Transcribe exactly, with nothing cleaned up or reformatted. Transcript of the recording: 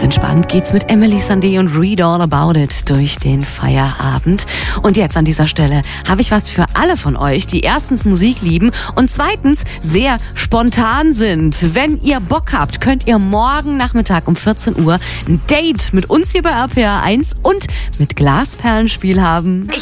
entspannt geht's mit Emily Sandé und Read All About It durch den Feierabend. Und jetzt an dieser Stelle habe ich was für alle von euch, die erstens Musik lieben und zweitens sehr spontan sind. Wenn ihr Bock habt, könnt ihr morgen Nachmittag um vierzehn Uhr ein Date mit uns hier bei R P R eins und mit Glasperlenspiel haben. Ich